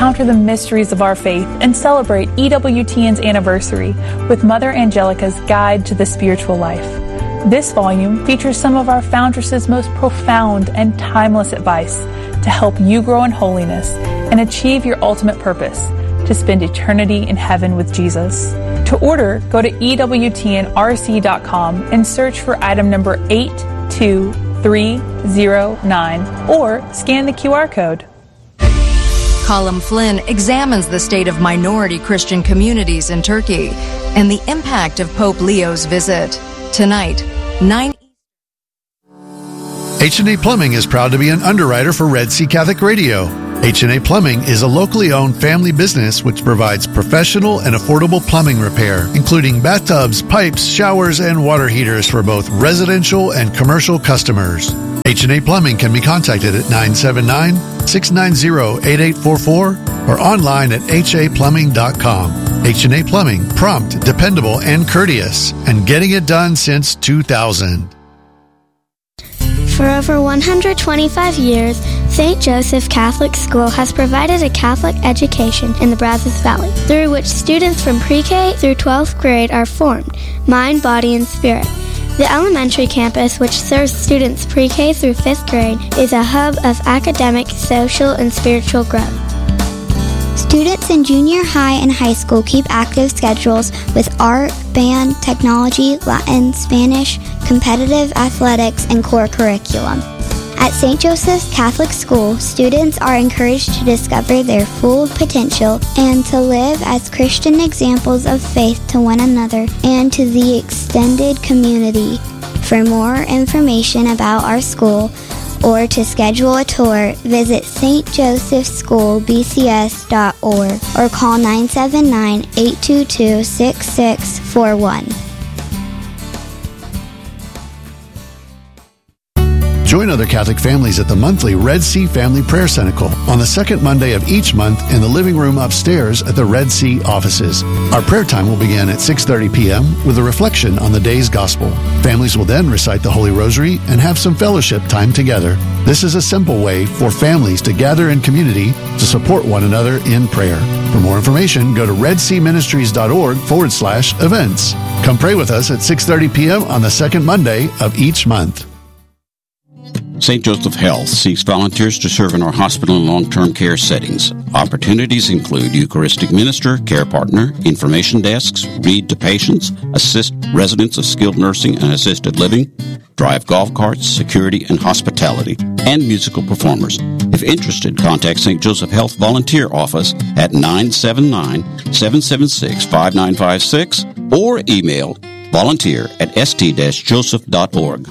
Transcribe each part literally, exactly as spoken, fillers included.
encounter the mysteries of our faith and celebrate E W T N's anniversary with Mother Angelica's Guide to the Spiritual Life. This volume features some of our foundress's most profound and timeless advice to help you grow in holiness and achieve your ultimate purpose, to spend eternity in heaven with Jesus. To order, go to E W T N R C dot com and search for item number eight two three zero nine or scan the Q R code. Colum Flynn examines the state of minority Christian communities in Turkey and the impact of Pope Leo's visit. Tonight, nine... H and A Plumbing is proud to be an underwriter for Red Sea Catholic Radio. H and A Plumbing is a locally owned family business which provides professional and affordable plumbing repair, including bathtubs, pipes, showers, and water heaters for both residential and commercial customers. H and A Plumbing can be contacted at nine seven nine, six nine zero, eight eight four four or online at h a plumbing dot com. H and A Plumbing, prompt, dependable, and courteous, and getting it done since two thousand. For over one hundred twenty-five years, Saint Joseph Catholic School has provided a Catholic education in the Brazos Valley, through which students from pre-K through twelfth grade are formed, mind, body, and spirit. The elementary campus, which serves students pre-K through fifth grade, is a hub of academic, social, and spiritual growth. Students in junior high and high school keep active schedules with art, band, technology, Latin, Spanish, competitive athletics, and core curriculum. At Saint Joseph's Catholic School, students are encouraged to discover their full potential and to live as Christian examples of faith to one another and to the extended community. For more information about our school or to schedule a tour, visit s t joseph school b c s dot org or call nine seven nine, eight two two, six six four one. Join other Catholic families at the monthly Red Sea Family Prayer Cenacle on the second Monday of each month in the living room upstairs at the Red Sea offices. Our prayer time will begin at six thirty p.m. with a reflection on the day's gospel. Families will then recite the Holy Rosary and have some fellowship time together. This is a simple way for families to gather in community to support one another in prayer. For more information, go to redseaministries.org forward slash events. Come pray with us at six thirty p.m. on the second Monday of each month. Saint Joseph Health seeks volunteers to serve in our hospital and long-term care settings. Opportunities include Eucharistic minister, care partner, information desks, read to patients, assist residents of skilled nursing and assisted living, drive golf carts, security and hospitality, and musical performers. If interested, contact Saint Joseph Health Volunteer Office at nine seven nine, seven seven six, five nine five six or email volunteer at s t dash joseph dot org.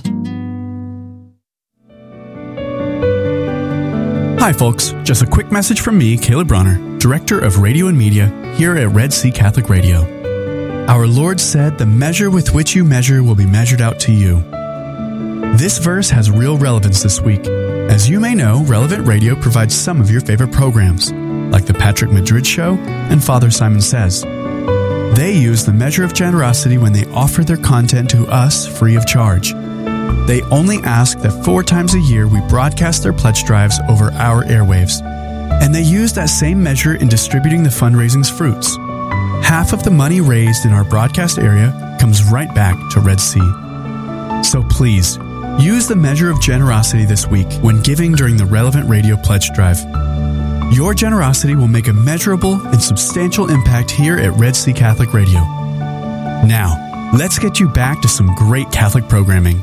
Hi folks, just a quick message from me, Caleb Bronner, Director of Radio and Media here at Red Sea Catholic Radio. Our Lord said, "The measure with which you measure will be measured out to you." This verse has real relevance this week. As you may know, Relevant Radio provides some of your favorite programs, like The Patrick Madrid Show and Father Simon Says. They use the measure of generosity when they offer their content to us free of charge. They only ask that four times a year we broadcast their pledge drives over our airwaves. And they use that same measure in distributing the fundraising's fruits. Half of the money raised in our broadcast area comes right back to Red Sea. So please, use the measure of generosity this week when giving during the Relevant Radio Pledge Drive. Your generosity will make a measurable and substantial impact here at Red Sea Catholic Radio. Now, let's get you back to some great Catholic programming.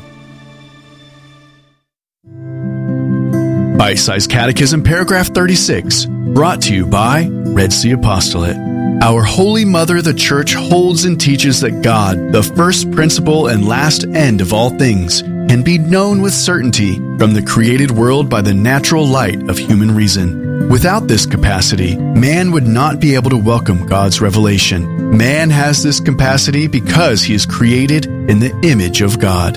Bite-Sized Catechism, paragraph thirty-six, brought to you by Red Sea Apostolate. Our Holy Mother, the Church, holds and teaches that God, the first principle and last end of all things, can be known with certainty from the created world by the natural light of human reason. Without this capacity, man would not be able to welcome God's revelation. Man has this capacity because he is created in the image of God.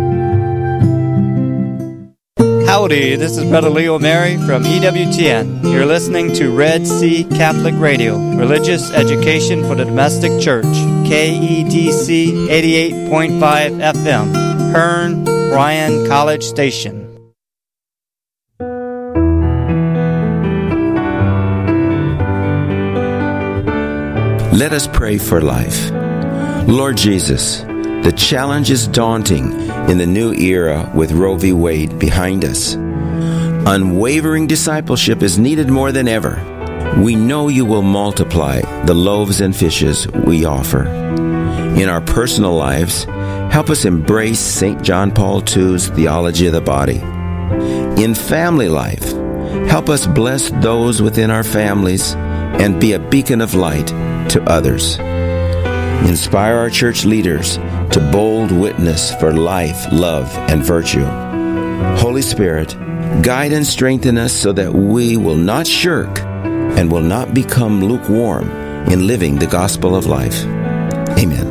Howdy, this is Brother Leo Mary from E W T N. You're listening to Red Sea Catholic Radio, religious education for the domestic church, K E D C eighty-eight point five F M, Hearn, Bryan College Station. Let us pray for life. Lord Jesus, the challenge is daunting in the new era with Roe v. Wade behind us. Unwavering discipleship is needed more than ever. We know you will multiply the loaves and fishes we offer. In our personal lives, help us embrace Saint John Paul the Second's theology of the body. In family life, help us bless those within our families and be a beacon of light to others. Inspire our church leaders to bold witness for life, love, and virtue. Holy Spirit, guide and strengthen us so that we will not shirk and will not become lukewarm in living the gospel of life. Amen.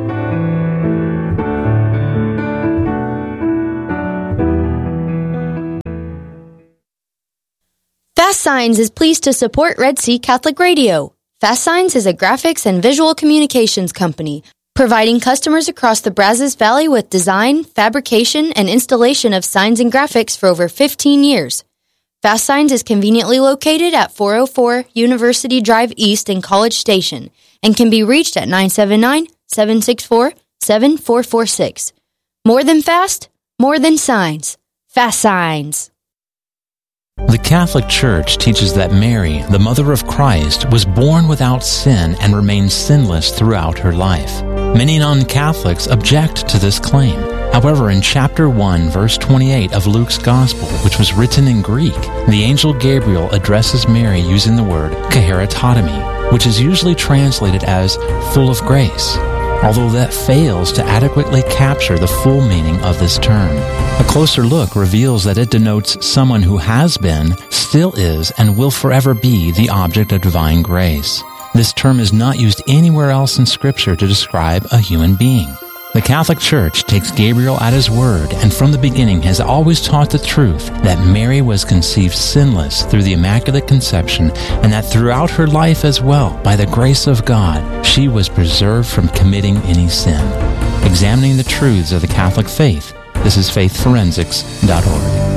Fast Signs is pleased to support Red Sea Catholic Radio. Fast Signs is a graphics and visual communications company, providing customers across the Brazos Valley with design, fabrication, and installation of signs and graphics for over fifteen years. Fast Signs is conveniently located at four oh four University Drive East in College Station and can be reached at nine seven nine, seven six four, seven four four six. More than fast, more than signs. Fast Signs. The Catholic Church teaches that Mary, the Mother of Christ, was born without sin and remained sinless throughout her life. Many non-Catholics object to this claim. However, in chapter one, verse twenty-eight of Luke's Gospel, which was written in Greek, the angel Gabriel addresses Mary using the word kaharatotami, which is usually translated as full of grace, although that fails to adequately capture the full meaning of this term. A closer look reveals that it denotes someone who has been, still is, and will forever be the object of divine grace. This term is not used anywhere else in Scripture to describe a human being. The Catholic Church takes Gabriel at his word and from the beginning has always taught the truth that Mary was conceived sinless through the Immaculate Conception and that throughout her life as well, by the grace of God, she was preserved from committing any sin. Examining the truths of the Catholic faith, this is faith forensics dot org.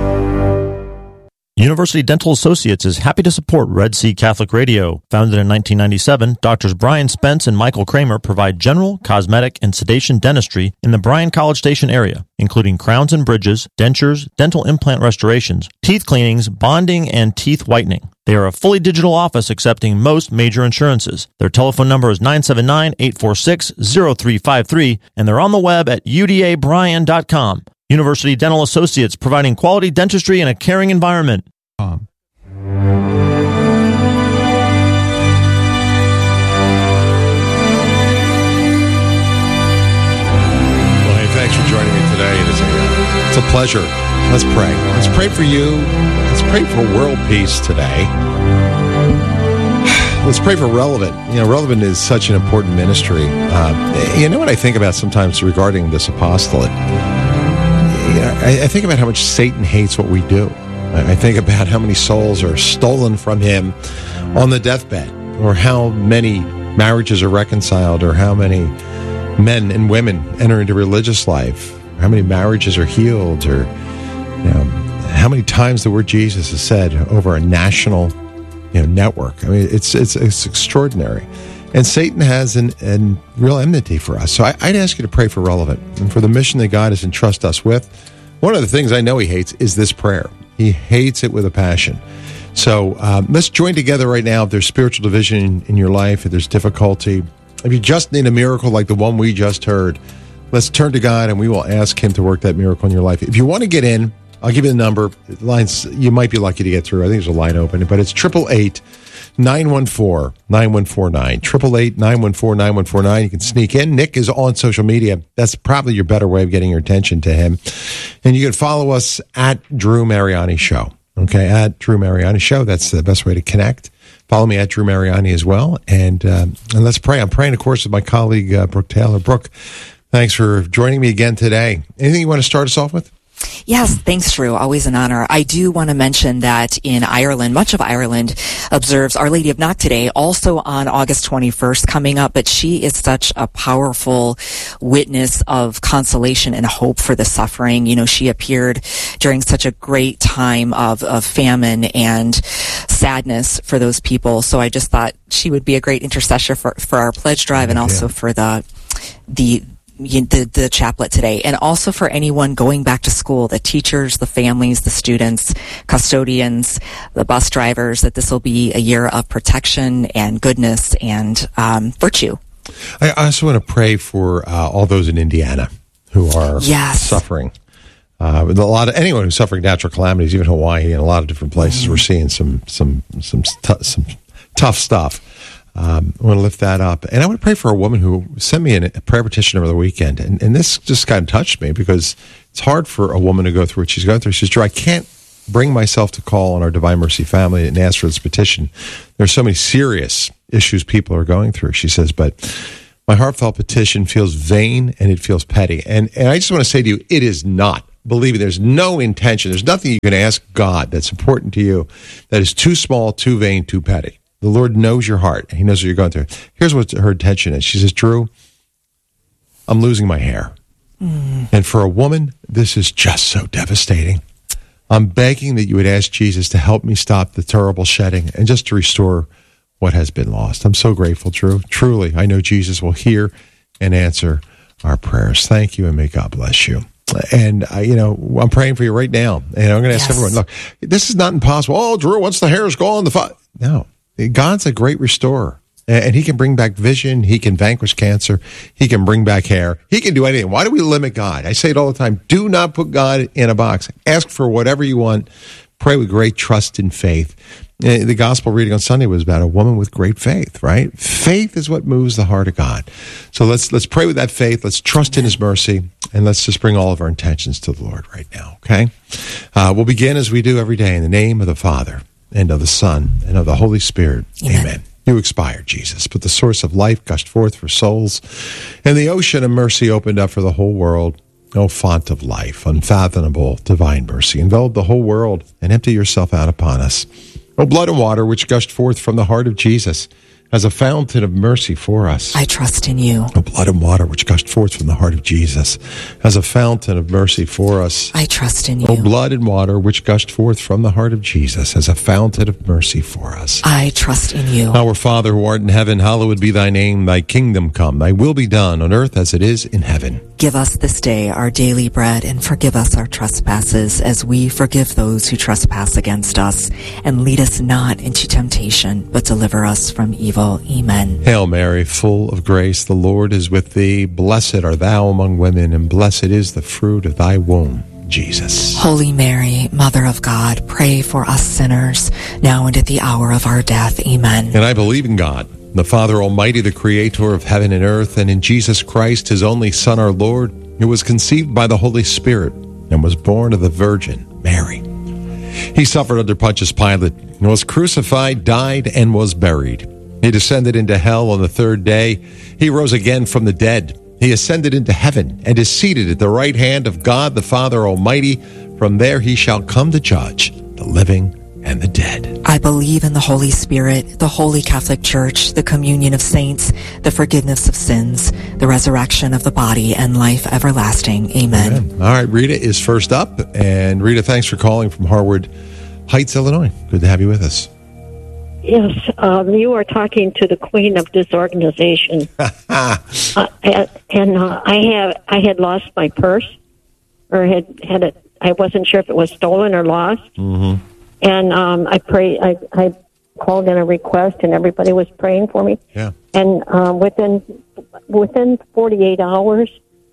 University Dental Associates is happy to support Red Sea Catholic Radio. Founded in nineteen ninety-seven, Doctors Brian Spence and Michael Kramer provide general, cosmetic, and sedation dentistry in the Bryan College Station area, including crowns and bridges, dentures, dental implant restorations, teeth cleanings, bonding, and teeth whitening. They are a fully digital office accepting most major insurances. Their telephone number is nine seven nine, eight four six, zero three five three, and they're on the web at u d a bryan dot com. University Dental Associates, providing quality dentistry in a caring environment. Um. Well, hey, thanks for joining me today. It is a, it's a pleasure. Let's pray. Let's pray for you. Let's pray for world peace today. Let's pray for Relevant. You know, Relevant is such an important ministry. Uh, you know what I think about sometimes regarding this apostolate? You know, I, I think about how much Satan hates what we do. I think about how many souls are stolen from him on the deathbed, or how many marriages are reconciled, or how many men and women enter into religious life, how many marriages are healed, or you know, how many times the word Jesus is said over a national you know, network. I mean, it's it's it's extraordinary. And Satan has an, an real enmity for us. So I, I'd ask you to pray for Relevant and for the mission that God has entrusted us with. One of the things I know he hates is this prayer. He hates it with a passion. So um, let's join together right now. If there's spiritual division in, in your life, if there's difficulty, if you just need a miracle like the one we just heard, let's turn to God and we will ask him to work that miracle in your life. If you want to get in, I'll give you the number. Lines, you might be lucky to get through. I think there's a line open, but it's eight eight eight, nine one four, nine one four nine. eight eight eight, nine one four, nine one four nine. You can sneak in. Nick is on social media. That's probably your better way of getting your attention to him. And you can follow us at Drew Mariani Show. Okay, at Drew Mariani Show. That's the best way to connect. Follow me at Drew Mariani as well. And, uh, and let's pray. I'm praying, of course, with my colleague, uh, Brooke Taylor. Brooke, thanks for joining me again today. Anything you want to start us off with? Yes, thanks, Drew. Always an honor. I do want to mention that in Ireland, much of Ireland observes Our Lady of Knock today, also on August twenty-first coming up, but she is such a powerful witness of consolation and hope for the suffering. You know, she appeared during such a great time of, of famine and sadness for those people. So I just thought she would be a great intercessor for, for our pledge drive and also yeah. for the, the, the the chaplet today, and also for anyone going back to school, the teachers, the families, the students, custodians, the bus drivers, that this will be a year of protection and goodness and um, virtue. I also want to pray for uh, all those in Indiana who are yes. suffering. Uh, with a lot of anyone who's suffering natural calamities, even Hawaii and a lot of different places, mm. we're seeing some some some t- some tough stuff. Um, I want to lift that up. And I want to pray for a woman who sent me a prayer petition over the weekend. And, and this just kind of touched me because it's hard for a woman to go through what she's going through. She says, Drew, I can't bring myself to call on our Divine Mercy family and ask for this petition. There's so many serious issues people are going through. She says, but my heartfelt petition feels vain and it feels petty. And, and I just want to say to you, it is not. Believe me, there's no intention. There's nothing you can ask God that's important to you that is too small, too vain, too petty. The Lord knows your heart. He knows what you're going through. Here's what her intention is. She says, Drew, I'm losing my hair. Mm. And for a woman, this is just so devastating. I'm begging that you would ask Jesus to help me stop the terrible shedding and just to restore what has been lost. I'm so grateful, Drew. Truly, I know Jesus will hear and answer our prayers. Thank you, and may God bless you. And, uh, you know, I'm praying for you right now. And I'm going to ask yes. everyone, look, this is not impossible. Oh, Drew, once the hair is gone, the fi-. No. God's a great restorer, and he can bring back vision. He can vanquish cancer. He can bring back hair. He can do anything. Why do we limit God? I say it all the time. Do not put God in a box. Ask for whatever you want. Pray with great trust and faith. The gospel reading on Sunday was about a woman with great faith, right? Faith is what moves the heart of God. So let's let's pray with that faith. Let's trust in his mercy, and let's just bring all of our intentions to the Lord right now, okay? Uh, we'll begin as we do every day in the name of the Father, and of the Son, and of the Holy Spirit. Amen. Amen. You expired, Jesus, but the source of life gushed forth for souls, and the ocean of mercy opened up for the whole world. O font of life, unfathomable divine mercy, envelop the whole world and empty yourself out upon us. O blood and water which gushed forth from the heart of Jesus, as a fountain of mercy for us. I trust in you. O blood and water which gushed forth from the heart of Jesus, as a fountain of mercy for us. I trust in you. O blood and water which gushed forth from the heart of Jesus, as a fountain of mercy for us. I trust in you. Our Father who art in heaven, hallowed be thy name. Thy kingdom come, thy will be done on earth as it is in heaven. Give us this day our daily bread, and forgive us our trespasses, as we forgive those who trespass against us. And lead us not into temptation, but deliver us from evil. Amen. Hail Mary, full of grace, the Lord is with thee. Blessed art thou among women, and blessed is the fruit of thy womb, Jesus. Holy Mary, Mother of God, pray for us sinners, now and at the hour of our death. Amen. And I believe in God, the Father Almighty, the Creator of heaven and earth, and in Jesus Christ, his only Son, our Lord, who was conceived by the Holy Spirit and was born of the Virgin Mary. He suffered under Pontius Pilate and was crucified, died, and was buried. He descended into hell on the third day. He rose again from the dead. He ascended into heaven and is seated at the right hand of God the Father Almighty. From there he shall come to judge the living and the dead. I believe in the Holy Spirit, the Holy Catholic Church, the communion of saints, the forgiveness of sins, the resurrection of the body, and life everlasting. Amen. Amen. All right, Rita is first up. And Rita, thanks for calling from Harwood Heights, Illinois. Good to have you with us. Yes, um, you are talking to the queen of disorganization. uh, and and uh, I have I had lost my purse, or had had it. I wasn't sure if it was stolen or lost. Mm-hmm. And um, I pray. I, I called in a request, and everybody was praying for me. Yeah. And um, within within forty-eight hours,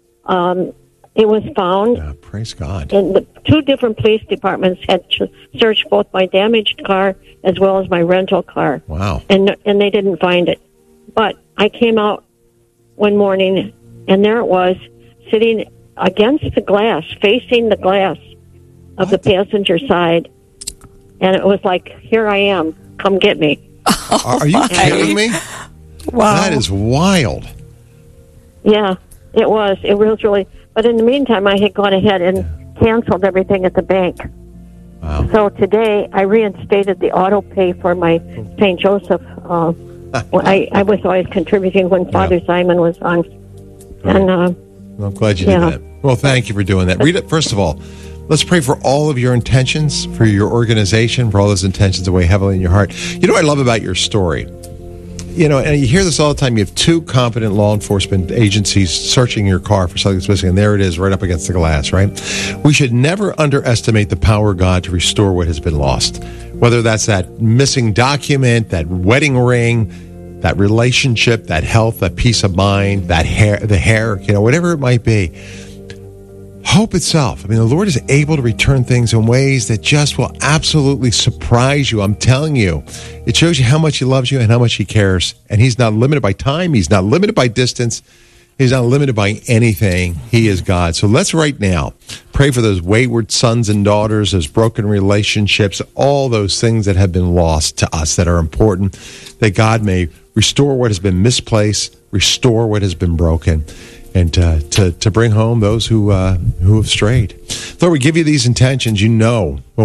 um, it was found. Yeah, praise God. And the two different police departments had ch- searched both my damaged car as well as my rental car. Wow. And and they didn't find it. But I came out one morning, and there it was, sitting against the glass, facing the glass of what? the passenger side. And it was like, here I am. Come get me. Oh, are you kidding me? Wow. That is wild. Yeah, it was. It was really... But in the meantime, I had gone ahead and canceled everything at the bank. Wow. So today I reinstated the auto pay for my Saint Joseph. Uh, I, I was always contributing when Father yeah. Simon was on. Right. And uh, well, I'm glad you yeah. did that. Well, thank you for doing that. Rita, first of all, let's pray for all of your intentions, for your organization, for all those intentions that weigh heavily in your heart. You know what I love about your story? You know, and you hear this all the time. You have two competent law enforcement agencies searching your car for something that's missing, and there it is right up against the glass, right? We should never underestimate the power of God to restore what has been lost, whether that's that missing document, that wedding ring, that relationship, that health, that peace of mind, that hair, the hair, you know, whatever it might be. Hope itself. I mean, the Lord is able to return things in ways that just will absolutely surprise you. I'm telling you, it shows you how much He loves you and how much He cares. And He's not limited by time. He's not limited by distance. He's not limited by anything. He is God. So let's right now pray for those wayward sons and daughters, those broken relationships, all those things that have been lost to us that are important, that God may restore what has been misplaced, restore what has been broken, and uh, to, to bring home those who uh, who have strayed. Lord, we give you these intentions. You know what